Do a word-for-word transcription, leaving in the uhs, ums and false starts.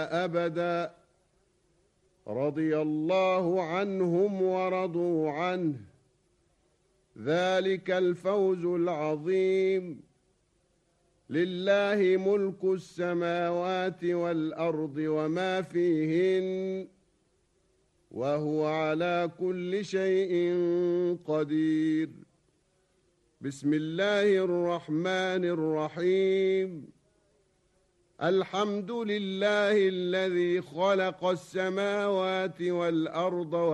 أبدا رضي الله عنهم ورضوا عنه ذلك الفوز العظيم. لله ملك السماوات والأرض وما فيهن وهو على كل شيء قدير. بسم الله الرحمن الرحيم. الحمد لله الذي خلق السماوات والأرض